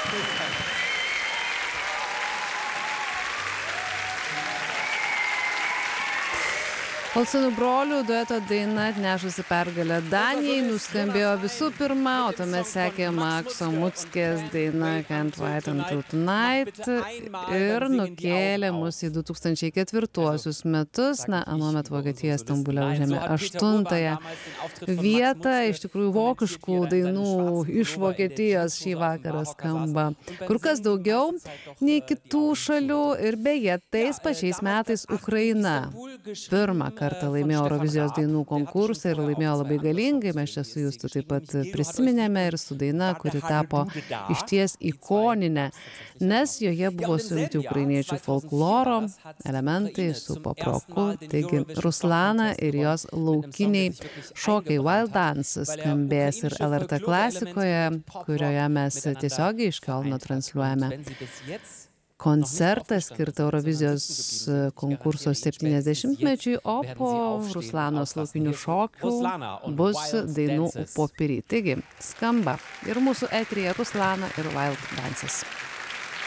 Olsenų brolių dueto daina atnešusi pergalę Danijai nuskambėjo visų pirma, o tuomet sekė Makso Muckės daina Can't Wait Until Tonight ir nukėlė mus į 2004 metus. Na, anuomet Vokietija Stambule užėmė 8-ąją vietą. Iš tikrųjų, vokiškų dainų iš Vokietijos šį vakarą skamba kur kas daugiau nei kitų šalių. Ir beje, tais pačiais metais Ukraina pirmą kartą laimėjo Eurovizijos dainų konkursą ir laimėjo labai galingai. Mes čia su Justu taip pat prisiminėme ir su daina, kuri tapo išties ikoninė, nes joje buvo sujungti ukrainiečių folkloro elementai su pop-roku. Taigi Ruslana ir jos laukiniai šokiai Wild Dance skambės ir LRT klasikoje, kurioje mes tiesiogiai iš Kiolno transliuojame koncertą skirtą Eurovizijos konkurso 70-mečiui, o po Ruslanos laukinių šokių bus dainų popiri. Taigi skamba ir mūsų eteryje Ruslana ir Wild Dances.